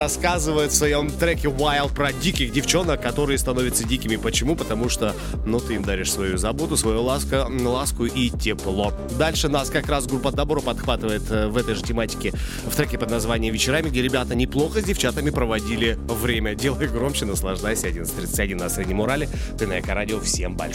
рассказывает в своем треке Wild про диких девчонок, которые становятся дикими. Почему? Потому что, ты им даришь свою заботу, свою ласку и тепло. Дальше нас как раз группа Добро подхватывает в этой же тематике в треке под названием «Вечерами», где ребята неплохо с девчатами проводили время. Делай громче, наслаждайся. 11:31 на Среднем Урале. Ты на Эко-радио. Всем большое.